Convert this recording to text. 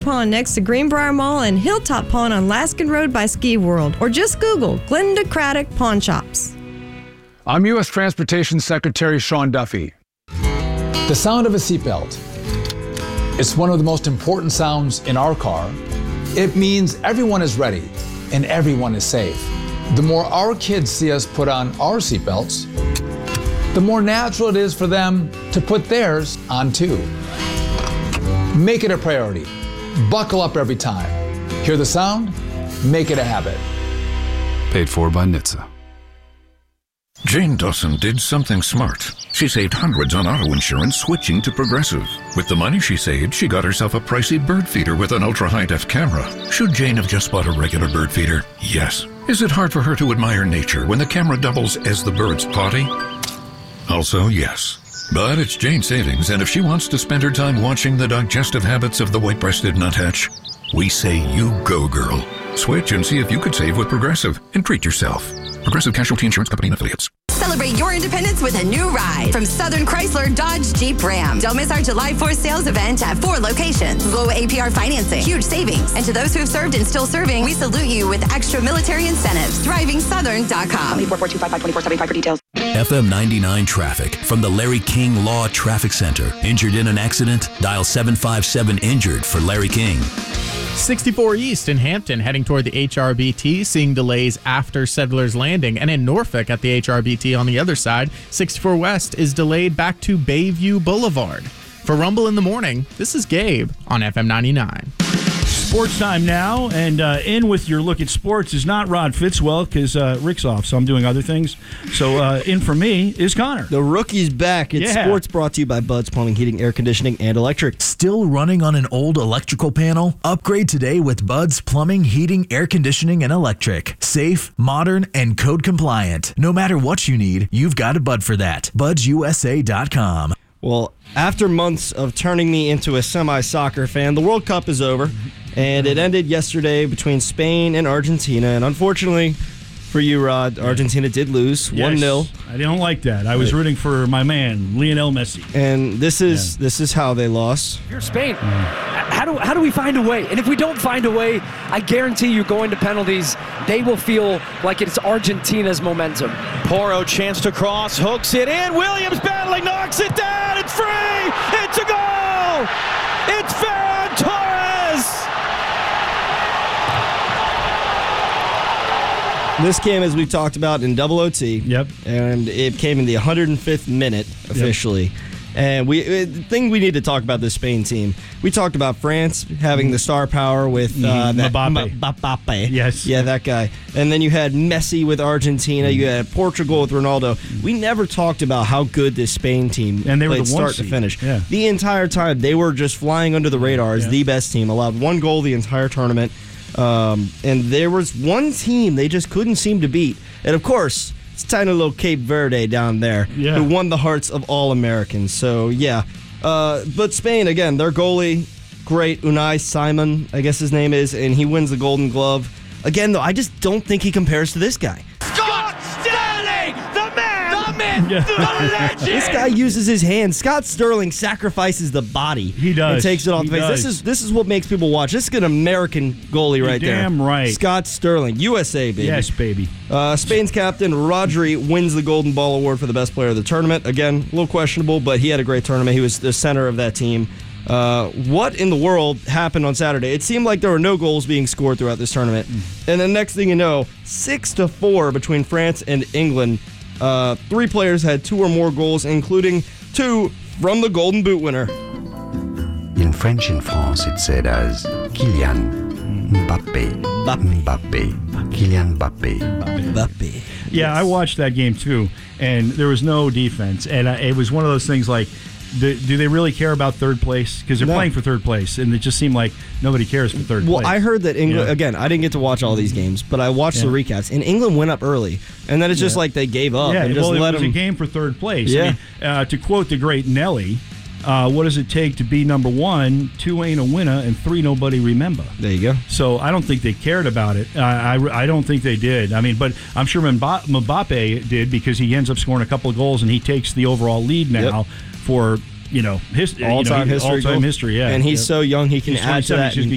Pond next to Greenbrier Mall and Hilltop Pond on Laskin Road by Ski World. Or just Google Glenda Craddock Pawn Shops. I'm U.S. Transportation Secretary Sean Duffy. The sound of a seatbelt. It's one of the most important sounds in our car. It means everyone is ready and everyone is safe. The more our kids see us put on our seatbelts, the more natural it is for them to put theirs on too. Make it a priority. Buckle up every time. Hear the sound? Make it a habit. Paid for by NHTSA. Jane Dawson did something smart. She saved hundreds on auto insurance switching to Progressive. With the money she saved, she got herself a pricey bird feeder with an ultra-high-def camera. Should Jane have just bought a regular bird feeder? Yes. Is it hard for her to admire nature when the camera doubles as the bird's potty? Also, yes. But it's Jane's savings, and if she wants to spend her time watching the digestive habits of the white-breasted nuthatch, we say you go, girl. Switch and see if you could save with Progressive and treat yourself. Progressive Casualty Insurance Company and Affiliates. Celebrate your independence with a new ride from Southern Chrysler Dodge Jeep Ram. Don't miss our July 4th sales event at 4 locations. Low APR financing, huge savings. And to those who have served and still serving, we salute you with extra military incentives. DrivingSouthern.com. 844-255-2475 for details. FM 99 traffic from the Larry King Law Traffic Center. Injured in an accident? Dial 757-INJURED for Larry King. 64 East in Hampton heading toward the HRBT, seeing delays after Settlers Landing. And in Norfolk at the HRBT on the other side, 64 West is delayed back to Bayview Boulevard. For Rumble in the Morning, this is Gabe on FM 99. Sports time now, and in with your look at sports is not Rod Fitzwell because Rick's off, so I'm doing other things. So in for me is Connor. The rookie's back. It's sports brought to you by Bud's Plumbing, Heating, Air Conditioning, and Electric. Still running on an old electrical panel? Upgrade today with Bud's Plumbing, Heating, Air Conditioning, and Electric. Safe, modern, and code compliant. No matter what you need, you've got a Bud for that. BudsUSA.com. Well, after months of turning me into a semi-soccer fan, the World Cup is over, and it ended yesterday between Spain and Argentina. And unfortunately for you, Rod, Argentina did lose 1-0. I don't like that. I was rooting for my man, Lionel Messi. And this is how they lost. Here's Spain. How do we find a way? And if we don't find a way, I guarantee you going to penalties, they will feel like it's Argentina's momentum. Porro chance to cross, hooks it in. Williams battling, knocks it down. It's free. It's a goal. It's Ferran Torres. This came, as we've talked about, in double OT. Yep. And it came in the 105th minute officially. Yep. And the thing we need to talk about this Spain team, we talked about France having the star power with Mbappe. Yes. Yeah, that guy. And then you had Messi with Argentina. You had Portugal with Ronaldo. We never talked about how good this Spain team and they played were the start to finish. Yeah. The entire time, they were just flying under the radar as the best team. Allowed one goal the entire tournament. And there was one team they just couldn't seem to beat. And, of course, it's tiny little Cape Verde down there who won the hearts of all Americans. So, yeah. But Spain, again, their goalie, great, Unai Simon, I guess his name is, and he wins the Golden Glove. Again, though, I just don't think he compares to this guy. Scott Sterling, the man, the legend. This guy uses his hands. Scott Sterling sacrifices the body. He does. And takes it off the face. This is what makes people watch. This is an American goalie right there. Damn right. Scott Sterling, USA, baby. Yes, baby. Spain's captain, Rodri, wins the Golden Ball Award for the best player of the tournament. Again, a little questionable, but he had a great tournament. He was the center of that team. What in the world happened on Saturday? It seemed like there were no goals being scored throughout this tournament. And the next thing you know, 6-4 between France and England. 3 players had 2 or more goals, including 2 from the Golden Boot winner. In French in France, it's said as Kylian Mbappé. Kylian Mbappé. Yeah, I watched that game too, and there was no defense. And it was one of those things like, do they really care about third place? Because they're playing for third place, and it just seemed like nobody cares for third place. Well, I heard that England, again, I didn't get to watch all these games, but I watched the recaps, and England went up early, and then it's just like they gave up. Yeah, and just it let was them... a game for third place. Yeah. I mean, to quote the great Nelly, what does it take to be number 1? 2 ain't a winner, and 3 nobody remember. There you go. So I don't think they cared about it. I don't think they did. I mean, but I'm sure Mbappe did because he ends up scoring a couple of goals, and he takes the overall lead now for... all-time history. Yeah. And he's so young, he can add to that.